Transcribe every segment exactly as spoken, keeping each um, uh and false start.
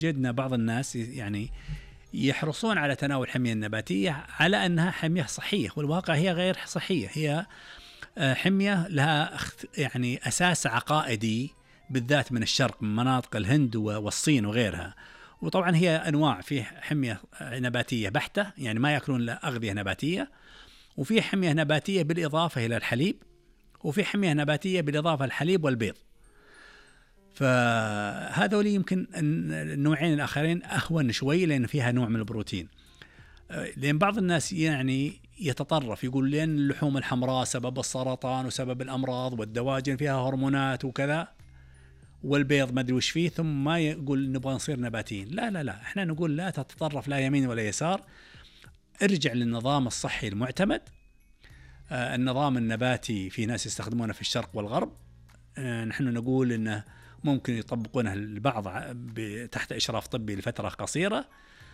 جدنا بعض الناس يعني يحرصون على تناول الحمية النباتية على أنها حمية صحية، والواقع هي غير صحية. هي حمية لها يعني أساس عقائدي بالذات من الشرق، من مناطق الهند والصين وغيرها. وطبعا هي أنواع، في حمية نباتية بحتة يعني ما يأكلون إلا أغذية نباتية، وفي حمية نباتية بالإضافة إلى الحليب، وفي حمية نباتية بالإضافة للحليب والبيض. فهذول يمكن النوعين الآخرين أهون شوي لأن فيها نوع من البروتين. لأن بعض الناس يعني يتطرف يقول لأن اللحوم الحمراء سبب السرطان وسبب الأمراض، والدواجن فيها هرمونات وكذا، والبيض ما أدري وش فيه، ثم ما يقول نبغى نصير نباتيين. لا لا لا، إحنا نقول لا تتطرف لا يمين ولا يسار، ارجع للنظام الصحي المعتمد. آه النظام النباتي في ناس يستخدمونه في الشرق والغرب، آه نحن نقول إنه ممكن يطبقونه البعض تحت إشراف طبي لفترة قصيرة،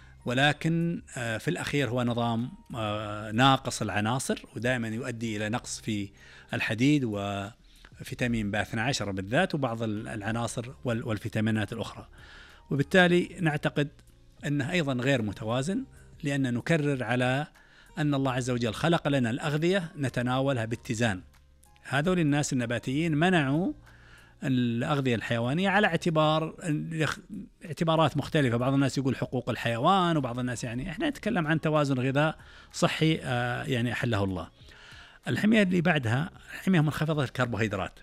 ولكن في الأخير هو نظام ناقص العناصر، ودائما يؤدي إلى نقص في الحديد وفيتامين بي اثني عشر بالذات، وبعض العناصر والفيتامينات الأخرى. وبالتالي نعتقد أنه أيضا غير متوازن، لأن نكرر على أن الله عز وجل خلق لنا الأغذية نتناولها باتزان. هذول الناس النباتيين منعوا الأغذية الحيوانية على اعتبار اعتبارات مختلفة. بعض الناس يقول حقوق الحيوان، وبعض الناس يعني احنا نتكلم عن توازن غذاء صحي آه يعني أحله الله. الحمية اللي بعدها حمية منخفضة الكربوهيدرات،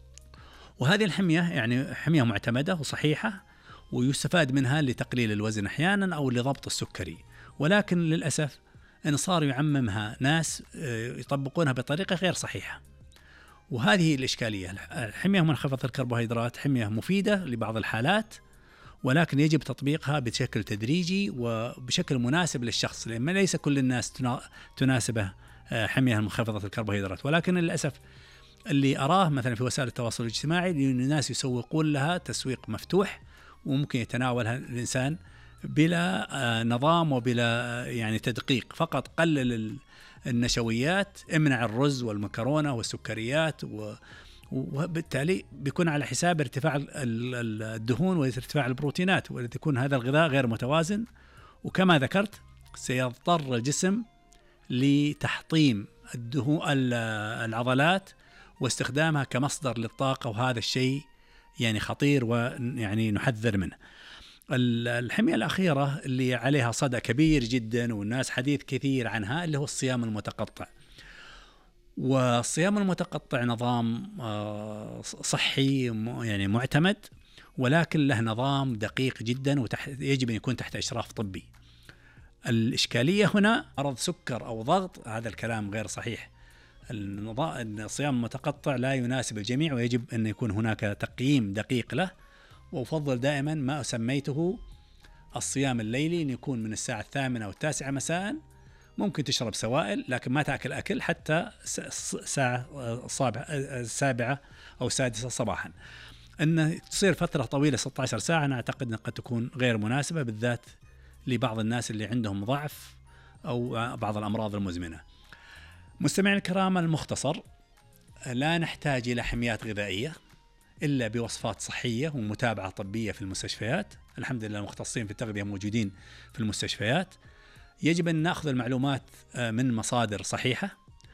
وهذه الحمية يعني حمية معتمدة وصحيحة، ويستفاد منها لتقليل الوزن أحيانا أو لضبط السكري، ولكن للأسف أن صار يعممها ناس آه يطبقونها بطريقة غير صحيحة. وهذه الإشكالية. الحمية منخفضة الكربوهيدرات حمية مفيدة لبعض الحالات، ولكن يجب تطبيقها بشكل تدريجي وبشكل مناسب للشخص، لأن ليس كل الناس تناسبه حمية منخفضة الكربوهيدرات. ولكن للأسف اللي أراه مثلا في وسائل التواصل الاجتماعي أن الناس يسوقون لها تسويق مفتوح، وممكن يتناولها الإنسان بلا نظام وبلا يعني تدقيق، فقط قلل النشويات، امنع الرز والمكرونة والسكريات، وبالتالي بيكون على حساب ارتفاع الدهون وارتفاع البروتينات، ويكون هذا الغذاء غير متوازن. وكما ذكرت سيضطر الجسم لتحطيم الدهون العضلات واستخدامها كمصدر للطاقة، وهذا الشيء يعني خطير ويعني نحذر منه. الحمية الأخيرة اللي عليها صدى كبير جدا والناس حديث كثير عنها اللي هو الصيام المتقطع. والصيام المتقطع نظام صحي يعني معتمد، ولكن له نظام دقيق جدا ويجب أن يكون تحت إشراف طبي. الإشكالية هنا مرض سكر أو ضغط، هذا الكلام غير صحيح. الصيام المتقطع لا يناسب الجميع، ويجب أن يكون هناك تقييم دقيق له. وأفضل دائما ما سميته الصيام الليلي، أن يكون من الساعة الثامنة أو التاسعة مساء. ممكن تشرب سوائل لكن ما تأكل أكل حتى الساعة السابعة أو السادسة صباحا. أن تصير فترة طويلة ستة عشر ساعة أنا أعتقد أنها قد تكون غير مناسبة، بالذات لبعض الناس اللي عندهم ضعف أو بعض الأمراض المزمنة. مستمعين الكرام، المختصر لا نحتاج إلى حميات غذائية إلا بوصفات صحية ومتابعة طبية في المستشفيات. الحمد لله المختصين في التغذية موجودين في المستشفيات. يجب أن نأخذ المعلومات من مصادر صحيحة،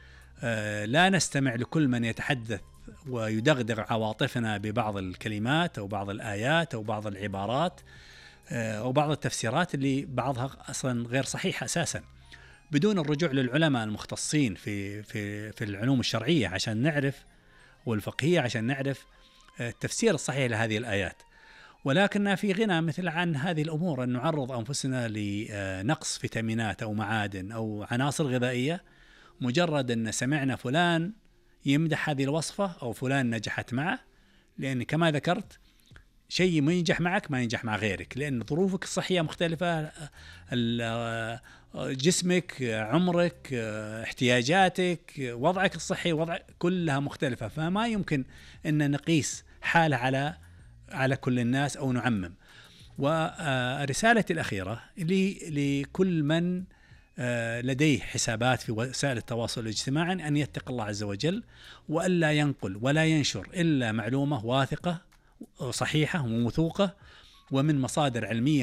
لا نستمع لكل من يتحدث ويدغدغ عواطفنا ببعض الكلمات أو بعض الآيات أو بعض العبارات أو بعض التفسيرات اللي بعضها أصلا غير صحيحة أساسا، بدون الرجوع للعلماء المختصين في في في العلوم الشرعية عشان نعرف، والفقهية عشان نعرف التفسير الصحيح لهذه الآيات. ولكننا في غنى مثل عن هذه الأمور أن نعرض أنفسنا لنقص فيتامينات أو معادن أو عناصر غذائية مجرد أن سمعنا فلان يمدح هذه الوصفة أو فلان نجحت معه. لأن كما ذكرت شيء ما ينجح معك ما ينجح مع غيرك، لأن ظروفك الصحية مختلفة، جسمك، عمرك، احتياجاتك، وضعك الصحي وضع كلها مختلفة، فما يمكن أن نقيس حالة على على كل الناس أو نعمم. ورسالتي الأخيرة لكل من لديه حسابات في وسائل التواصل الاجتماعي أن يتق الله عز وجل، وألا ينقل ولا ينشر إلا معلومة واثقة صحيحة وموثوقة ومن مصادر علمية